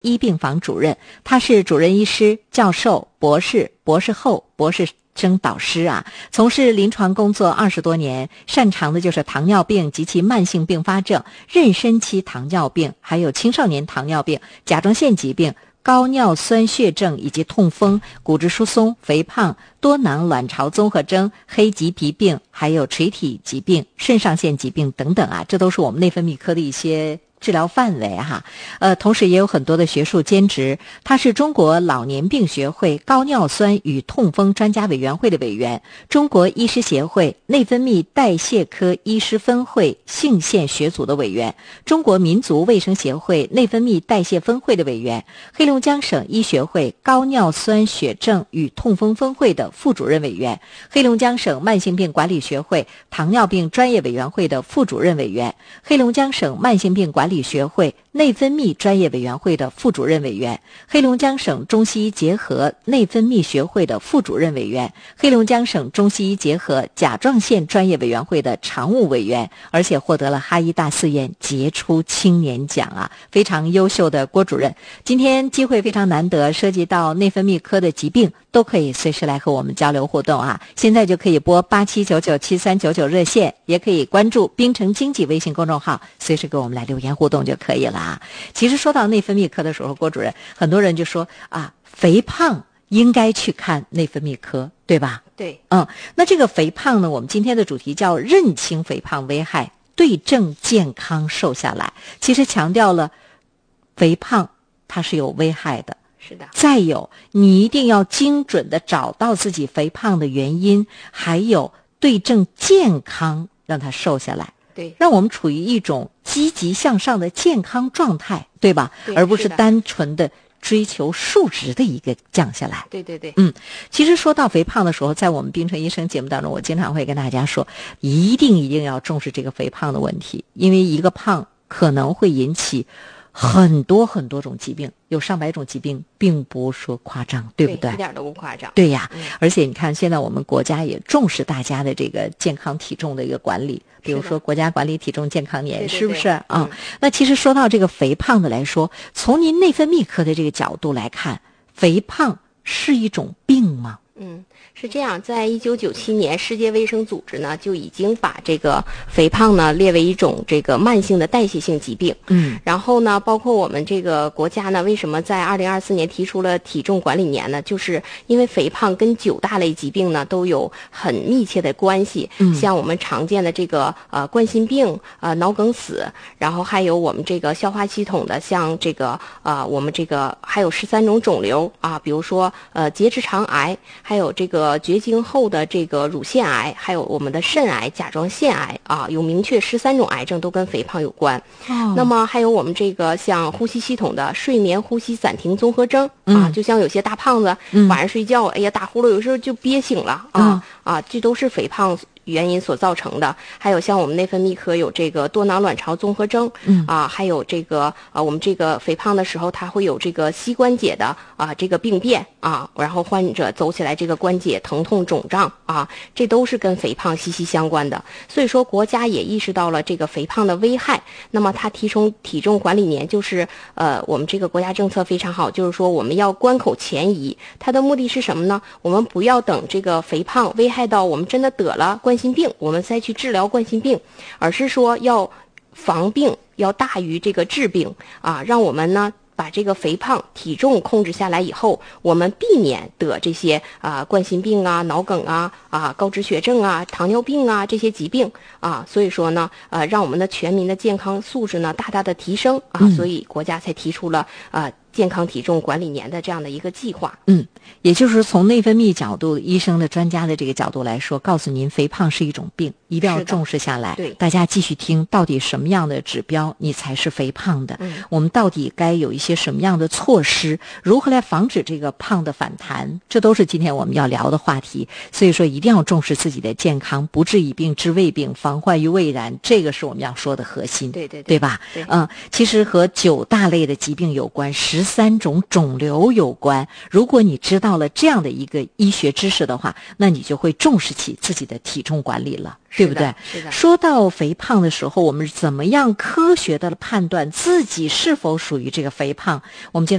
医病房主任，他是主任医师、教授、博士、博士后、博士生导师啊，从事临床工作20多年，擅长的就是糖尿病及其慢性并发症、妊娠期糖尿病，还有青少年糖尿病、甲状腺疾病、高尿酸血症以及痛风、骨质疏松、肥胖、多囊卵巢综合征、黑棘皮病，还有垂体疾病、肾上腺疾病等等啊，这都是我们内分泌科的一些治疗范围哈，同时也有很多的学术兼职。他是中国老年病学会高尿酸与痛风专家委员会的委员，中国医师协会内分泌代谢科医师分会性腺学组的委员，中国民族卫生协会内分泌代谢分会的委员，黑龙江省医学会高尿酸血症与痛风分会的副主任委员，黑龙江省慢性病管理学会糖尿病专业委员会的副主任委员，黑龙江省慢性病管理学会内分泌专业委员会的副主任委员，黑龙江省中西医结合内分泌学会的副主任委员，黑龙江省中西医结合甲状腺专业委员会的常务委员，而且获得了哈医大四院杰出青年奖啊，非常优秀的郭主任。今天机会非常难得，涉及到内分泌科的疾病都可以随时来和我们交流互动啊！现在就可以拨87997399热线，也可以关注滨城经济微信公众号，随时给我们来留言互动就可以了啊。其实说到内分泌科的时候，郭主任，很多人就说啊，肥胖应该去看内分泌科，对吧？ 对。 那这个肥胖呢，我们今天的主题叫认清肥胖危害，对症健康瘦下来。其实强调了肥胖它是有危害的。 是的。 再有，你一定要精准的找到自己肥胖的原因，还有对症健康，让它瘦下来。 对， 让我们处于一种积极向上的健康状态，对吧？ 对， 而不是单纯的追求数值的一个降下来。 对对对。 其实说到肥胖的时候，在我们滨城医生节目当中，我经常会跟大家说，一定要重视这个肥胖的问题，因为一个胖可能会引起很多种疾病，有上百种疾病，并不说夸张，对不对？ 一点都不夸张。 对呀，而且你看，现在我们国家也重视大家的这个健康体重的一个管理，比如说国家管理体重健康年，是不是啊？那其实说到这个肥胖的来说，从您内分泌科的这个角度来看，肥胖是一种病吗？ 是这样，在1997年，世界卫生组织呢就已经把这个肥胖呢列为一种这个慢性的代谢性疾病。然后呢，包括我们这个国家呢，为什么在2024年提出了体重管理年呢？就是因为肥胖跟9大类疾病呢都有很密切的关系。像我们常见的这个冠心病、脑梗死，然后还有我们这个消化系统的，像这个我们这个还有13种肿瘤啊，比如说结直肠癌，还有这个绝经后的这个乳腺癌，还有我们的肾癌、甲状腺癌啊，有明确13种癌症都跟肥胖有关。那么还有我们这个像呼吸系统的睡眠呼吸暂停综合征啊，就像有些大胖子晚上睡觉，哎呀打呼噜，有时候就憋醒了这都是肥胖原因所造成的。还有像我们内分泌科有这个多囊卵巢综合征还有这个我们这个肥胖的时候，它会有这个膝关节的这个病变然后患者走起来这个关节疼痛肿胀这都是跟肥胖息息相关的。所以说国家也意识到了这个肥胖的危害，那么它提出体重管理年，就是我们这个国家政策非常好，就是说我们要关口前移。它的目的是什么呢？我们不要等这个肥胖危害到我们真的得了冠心病，我们再去治疗冠心病，而是说要防病要大于这个治病让我们呢把这个肥胖体重控制下来以后，我们避免得这些冠心病脑梗高脂血症糖尿病这些疾病所以说呢让我们的全民的健康素质呢大大的提升所以国家才提出了健康体重管理年的这样的一个计划。 也就是从内分泌角度，医生的专家的这个角度来说，告诉您肥胖是一种病，一定要重视下来。 对， 大家继续听，到底什么样的指标你才是肥胖的？我们到底该有一些什么样的措施？如何来防止这个胖的反弹？这都是今天我们要聊的话题。所以说，一定要重视自己的健康，不治已病治未病，防患于未然，这个是我们要说的核心。 对， 对吧？ 对。 其实和9大类的疾病有关 13种肿瘤有关。如果你知道了这样的一个医学知识的话，那你就会重视起自己的体重管理了，对不对？ 是的。 说到肥胖的时候，我们怎么样科学的判断自己是否属于这个肥胖？我们今天